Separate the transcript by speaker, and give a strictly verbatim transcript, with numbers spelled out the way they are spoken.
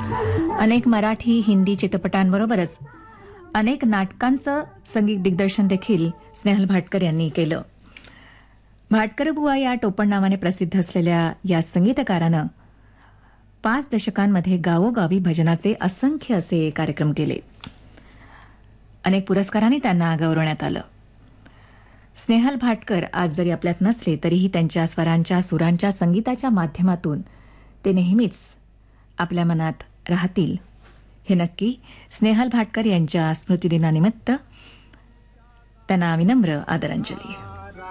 Speaker 1: अनेक मराठी हिंदी चित्रपटांबरोबरच अनेक नाटकांचं संगीत दिग्दर्शन देखील स्नेहल भाटकर यांनी केलं. भाटकर बुवा या टोपण नावाने प्रसिद्ध असलेल्या या संगीतकारानं पाच दशकांमध्ये गावोगावी भजनाचे असंख्य असे कार्यक्रम केले. अनेक पुरस्कारांनी त्यांना गौरवण्यात आलं. स्नेहल भाटकर आज जरी आपल्यात नसले तरीही त्यांच्या स्वरांच्या सुरांच्या संगीताच्या माध्यमातून ते नेहमीच आपल्या मनात राहतील हे नक्की. स्नेहल भाटकर यांच्या स्मृतिदिनानिमित्त त्यांना विनम्र आदरांजली.